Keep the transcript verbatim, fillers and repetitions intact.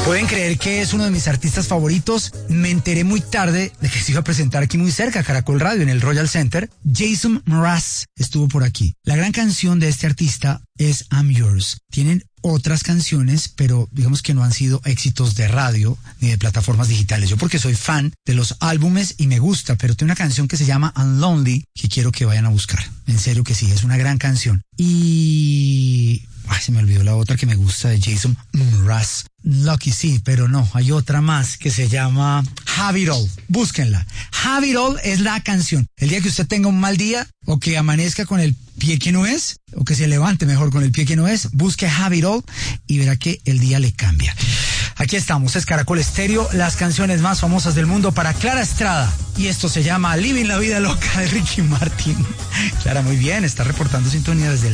¿Pueden creer que es uno de mis artistas favoritos? Me enteré muy tarde de que se iba a presentar aquí muy cerca, Caracol Radio, en el Royal Center. Jason Mraz estuvo por aquí. La gran canción de este artista es I'm Yours. Tienen otras canciones, pero digamos que no han sido éxitos de radio ni de plataformas digitales. Yo porque soy fan de los álbumes y me gusta, pero tiene una canción que se llama Unlonely que quiero que vayan a buscar. En serio que sí, es una gran canción. Y... ay, se me olvidó la otra que me gusta de Jason Mraz. Lucky, sí, pero no, hay otra más que se llama Have It All. Búsquenla. Have It All es la canción. El día que usted tenga un mal día, o que amanezca con el pie que no es, o que se levante mejor con el pie que no es, busque Have It All y verá que el día le cambia. Aquí estamos, es Caracol Estéreo, las canciones más famosas del mundo para Clara Estrada. Y esto se llama Living la Vida Loca de Ricky Martin. Clara, muy bien, está reportando sintonía desde la